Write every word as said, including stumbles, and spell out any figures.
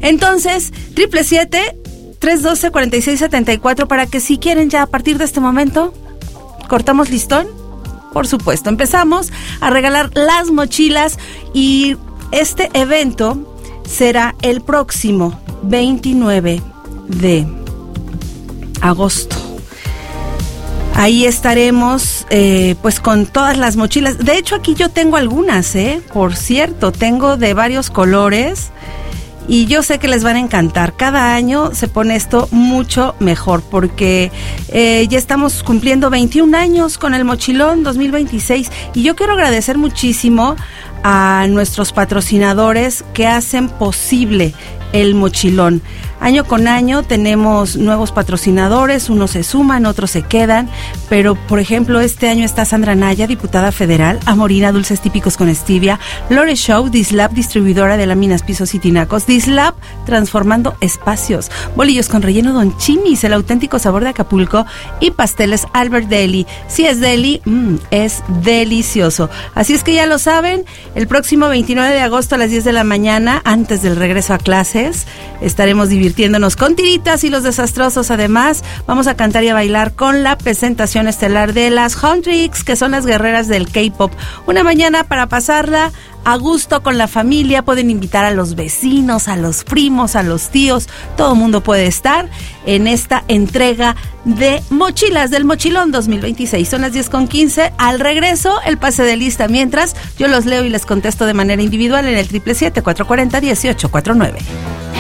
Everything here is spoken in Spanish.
Entonces, triple siete, tres uno dos, cuatro seis siete cuatro para que si quieren ya a partir de este momento, cortamos listón. Por supuesto, empezamos a regalar las mochilas y este evento será el próximo veintinueve de agosto. Ahí estaremos eh, pues con todas las mochilas. De hecho, aquí yo tengo algunas, ¿eh? Por cierto, tengo de varios colores y yo sé que les van a encantar. Cada año se pone esto mucho mejor porque eh, ya estamos cumpliendo veintiún años con el Mochilón dos mil veintiséis y yo quiero agradecer muchísimo a nuestros patrocinadores que hacen posible el Mochilón. Año con año tenemos nuevos patrocinadores, unos se suman, otros se quedan, pero por ejemplo este año está Sandra Naya, diputada federal, Amorina, dulces típicos con stevia, Lore Show, Dislab, distribuidora de láminas, pisos y tinacos, Dislab, transformando espacios, bolillos con relleno Don Chimis, el auténtico sabor de Acapulco, y pasteles Albert Deli. Si es deli, mmm, es delicioso. Así es que ya lo saben, el próximo veintinueve de agosto a las diez de la mañana, antes del regreso a clases, estaremos divirtiéndonos con tiritas y los desastrosos. Además, vamos a cantar y a bailar con la presentación estelar de las Huntrix, que son las guerreras del K-pop. Una mañana para pasarla a gusto con la familia. Pueden invitar a los vecinos, a los primos, a los tíos. Todo mundo puede estar en esta entrega de mochilas del Mochilón dos mil veintiséis. Son las diez con quince. Al regreso, el pase de lista. Mientras, yo los leo y les contesto de manera individual en el triple siete, cuatro cuarenta, dieciocho cuarenta y nueve.